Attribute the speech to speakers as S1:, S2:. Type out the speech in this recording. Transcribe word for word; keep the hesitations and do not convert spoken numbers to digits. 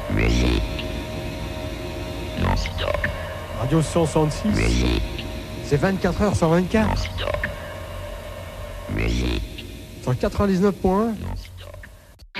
S1: Radio cent soixante-six. C'est vingt-quatre heures sur vingt-quatre. Sur quatre-vingt-dix-neuf point un.